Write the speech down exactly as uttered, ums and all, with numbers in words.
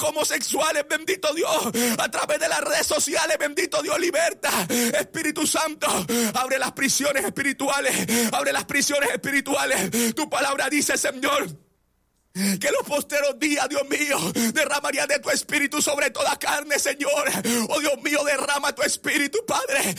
homosexuales, bendito Dios, a través de las redes sociales, bendito Dios, liberta. Espíritu Santo, abre las prisiones espirituales, abre las prisiones espirituales. Tu palabra dice, Señor, que en los posteros días, Dios mío, derramaría de tu espíritu sobre toda carne, Señor. Oh Dios mío, derrama tu espíritu, Padre,